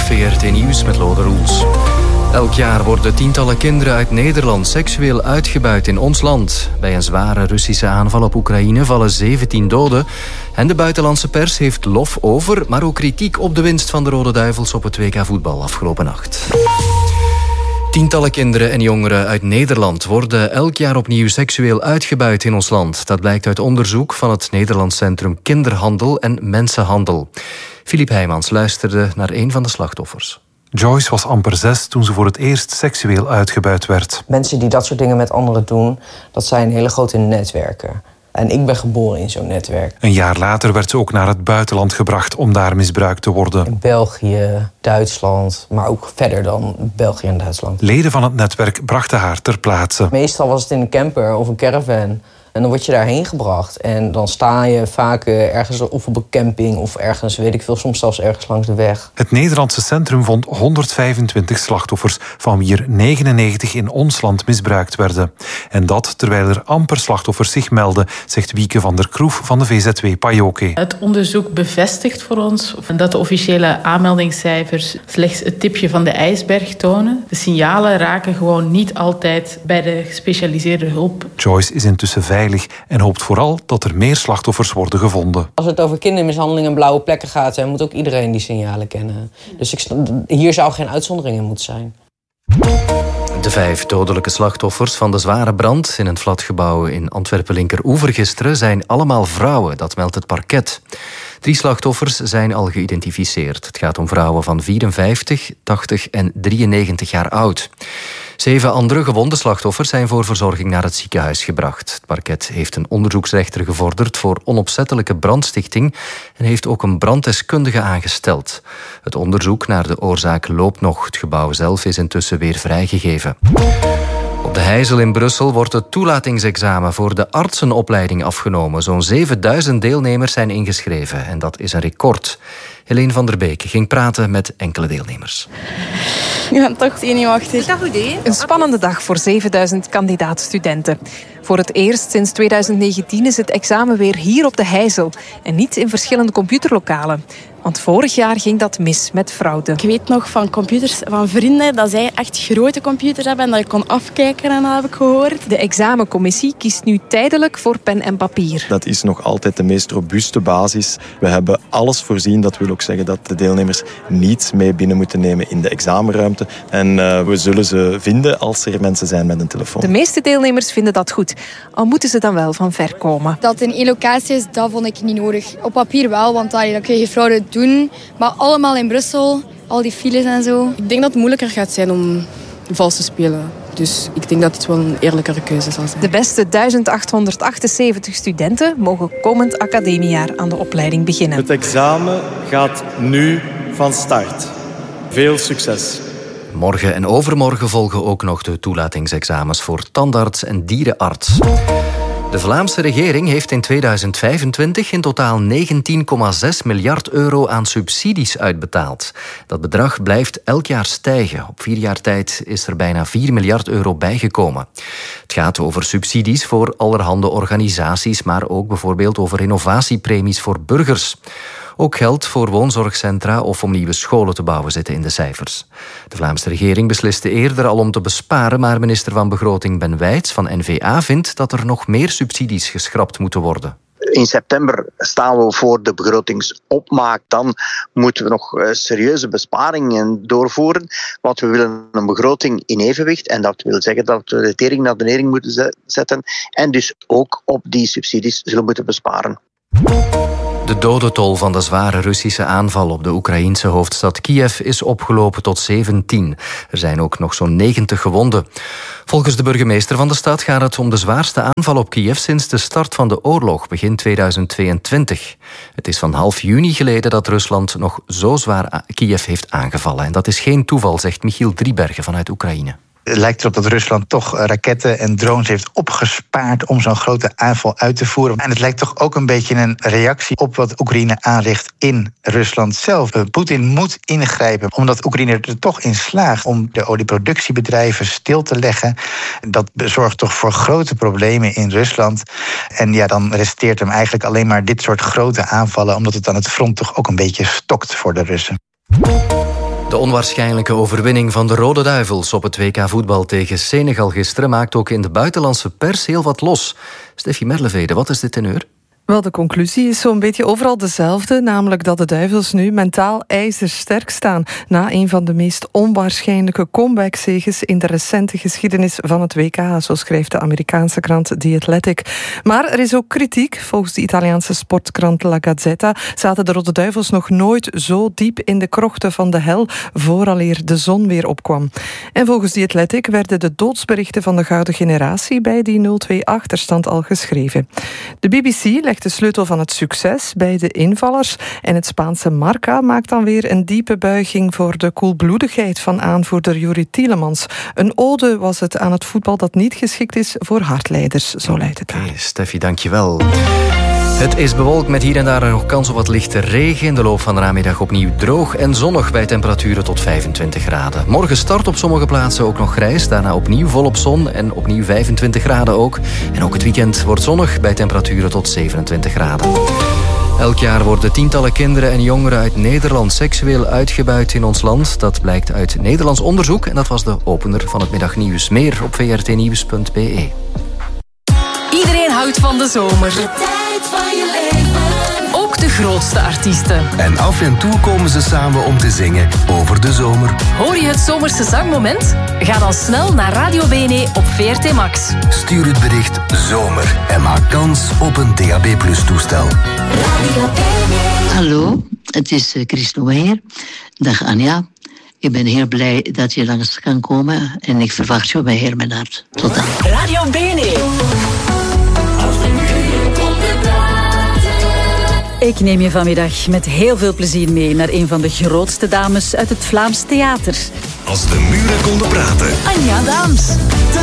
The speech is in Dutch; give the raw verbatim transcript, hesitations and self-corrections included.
V R T Nieuws met Lode Roels. Elk jaar worden tientallen kinderen uit Nederland seksueel uitgebuit in ons land. Bij een zware Russische aanval op Oekraïne vallen zeventien doden. En de buitenlandse pers heeft lof over, maar ook kritiek op de winst van de Rode Duivels op het W K voetbal afgelopen nacht. Tientallen kinderen en jongeren uit Nederland worden elk jaar opnieuw seksueel uitgebuit in ons land. Dat blijkt uit onderzoek van het Nederlands Centrum Kinderhandel en Mensenhandel. Filip Heijmans luisterde naar een van de slachtoffers. Joyce was amper zes toen ze voor het eerst seksueel uitgebuit werd. Mensen die dat soort dingen met anderen doen, dat zijn hele grote netwerken. En ik ben geboren in zo'n netwerk. Een jaar later werd ze ook naar het buitenland gebracht om daar misbruikt te worden. In België, Duitsland, maar ook verder dan België en Duitsland. Leden van het netwerk brachten haar ter plaatse. Meestal was het in een camper of een caravan. En dan word je daarheen gebracht. En dan sta je vaak ergens of op een camping of ergens, weet ik veel, soms zelfs ergens langs de weg. Het Nederlandse centrum vond honderdvijfentwintig slachtoffers, van wie er negenennegentig in ons land misbruikt werden. En dat terwijl er amper slachtoffers zich melden, zegt Wieke van der Kroef van de V Z W Pajoke. Het onderzoek bevestigt voor ons dat de officiële aanmeldingscijfers slechts het tipje van de ijsberg tonen. De signalen raken gewoon niet altijd bij de gespecialiseerde hulp. Joyce is intussen veilig en hoopt vooral dat er meer slachtoffers worden gevonden. Als het over kindermishandeling en blauwe plekken gaat, dan moet ook iedereen die signalen kennen. Dus ik, hier zou geen uitzondering in moeten zijn. De vijf dodelijke slachtoffers van de zware brand in een flatgebouw in Antwerpen-Linkeroever gisteren zijn allemaal vrouwen, dat meldt het parket. Drie slachtoffers zijn al geïdentificeerd. Het gaat om vrouwen van vierenvijftig, tachtig en drieënnegentig jaar oud. Zeven andere gewonde slachtoffers zijn voor verzorging naar het ziekenhuis gebracht. Het parket heeft een onderzoeksrechter gevorderd voor onopzettelijke brandstichting en heeft ook een branddeskundige aangesteld. Het onderzoek naar de oorzaak loopt nog. Het gebouw zelf is intussen weer vrijgegeven. Op de Heijzel in Brussel wordt het toelatingsexamen voor de artsenopleiding afgenomen. Zo'n zevenduizend deelnemers zijn ingeschreven en dat is een record. Helene van der Beek ging praten met enkele deelnemers. Ja, toch zenuwachtig. Is dat goed, hè? Een spannende dag voor zevenduizend kandidaat-studenten. Voor het eerst sinds tweeduizend negentien is het examen weer hier op de Heijzel en niet in verschillende computerlokalen. Want vorig jaar ging dat mis met fraude. Ik weet nog van computers van vrienden dat zij echt grote computers hebben en dat je kon afkijken, en dat heb ik gehoord. De examencommissie kiest nu tijdelijk voor pen en papier. Dat is nog altijd de meest robuuste basis. We hebben alles voorzien. Dat wil ook zeggen dat de deelnemers niets mee binnen moeten nemen in de examenruimte. En uh, we zullen ze vinden als er mensen zijn met een telefoon. De meeste deelnemers vinden dat goed. Al moeten ze dan wel van ver komen. Dat in één locatie is, dat vond ik niet nodig. Op papier wel, want daar dan kun je fraude doen. Maar allemaal in Brussel, al die files en zo. Ik denk dat het moeilijker gaat zijn om vals te spelen. Dus ik denk dat het wel een eerlijkere keuze zal zijn. De beste duizend achthonderdachtenzeventig studenten mogen komend academiejaar aan de opleiding beginnen. Het examen gaat nu van start. Veel succes. Morgen en overmorgen volgen ook nog de toelatingsexamens voor tandarts en dierenarts. De Vlaamse regering heeft in tweeduizend vijfentwintig in totaal negentien komma zes miljard euro aan subsidies uitbetaald. Dat bedrag blijft elk jaar stijgen. Op vier jaar tijd is er bijna vier miljard euro bijgekomen. Het gaat over subsidies voor allerhande organisaties, maar ook bijvoorbeeld over innovatiepremies voor burgers. Ook geld voor woonzorgcentra of om nieuwe scholen te bouwen zitten in de cijfers. De Vlaamse regering besliste eerder al om te besparen, maar minister van Begroting Ben Wijts van N V A vindt dat er nog meer subsidies geschrapt moeten worden. In september staan we voor de begrotingsopmaak. Dan moeten we nog serieuze besparingen doorvoeren. Want we willen een begroting in evenwicht. En dat wil zeggen dat we de tering naar beneden moeten zetten. En dus ook op die subsidies zullen moeten besparen. De dodentol van de zware Russische aanval op de Oekraïense hoofdstad Kiev is opgelopen tot zeventien. Er zijn ook nog zo'n negentig gewonden. Volgens de burgemeester van de stad gaat het om de zwaarste aanval op Kiev sinds de start van de oorlog, begin tweeduizend tweeëntwintig. Het is van half juni geleden dat Rusland nog zo zwaar Kiev heeft aangevallen. En dat is geen toeval, zegt Michiel Driebergen vanuit Oekraïne. Het lijkt erop dat Rusland toch raketten en drones heeft opgespaard om zo'n grote aanval uit te voeren. En het lijkt toch ook een beetje een reactie op wat Oekraïne aanricht in Rusland zelf. Poetin moet ingrijpen, omdat Oekraïne er toch in slaagt om de olieproductiebedrijven stil te leggen. Dat zorgt toch voor grote problemen in Rusland. En ja, dan resteert hem eigenlijk alleen maar dit soort grote aanvallen, omdat het aan het front toch ook een beetje stokt voor de Russen. De De onwaarschijnlijke overwinning van de Rode Duivels op het W K voetbal tegen Senegal gisteren maakt ook in de buitenlandse pers heel wat los. Steffi Merlevede, wat is de teneur? Wel, de conclusie is zo'n beetje overal dezelfde, namelijk dat de Duivels nu mentaal ijzersterk staan na een van de meest onwaarschijnlijke comebackzeges in de recente geschiedenis van het W K, zo schrijft de Amerikaanse krant The Athletic. Maar er is ook kritiek. Volgens de Italiaanse sportkrant La Gazzetta zaten de Rode Duivels nog nooit zo diep in de krochten van de hel vooraleer de zon weer opkwam. En volgens The Athletic werden de doodsberichten van de gouden generatie bij die nul twee achterstand al geschreven. De B B C legt de sleutel van het succes bij de invallers en het Spaanse Marca maakt dan weer een diepe buiging voor de koelbloedigheid van aanvoerder Juri Tielemans. Een ode was het aan het voetbal dat niet geschikt is voor hardleiders, zo luidt het. Oké, Steffi, dankjewel. Het is bewolkt met hier en daar nog kans op wat lichte regen. In de loop van de namiddag opnieuw droog en zonnig bij temperaturen tot vijfentwintig graden. Morgen start op sommige plaatsen ook nog grijs. Daarna opnieuw volop zon en opnieuw vijfentwintig graden ook. En ook het weekend wordt zonnig bij temperaturen tot zevenentwintig graden. Elk jaar worden tientallen kinderen en jongeren uit Nederland seksueel uitgebuit in ons land. Dat blijkt uit Nederlands onderzoek en dat was de opener van het middagnieuws. Meer op v r t nieuws punt b e. Iedereen houdt van de zomer. De tijd van je leven. Ook de grootste artiesten. En af en toe komen ze samen om te zingen over de zomer. Hoor je het zomerse zangmoment? Ga dan snel naar Radio B N E op V R T Max. Stuur het bericht zomer en maak kans op een D A B plus toestel. Radio B N E. Hallo, het is Chris Noëer. Dag Anja. Ik ben heel blij dat je langs kan komen en ik verwacht je bij heel mijn hart. Tot dan. Radio B N E. Ik neem je vanmiddag met heel veel plezier mee naar een van de grootste dames uit het Vlaams theater. Als de muren konden praten. Anja Daams. De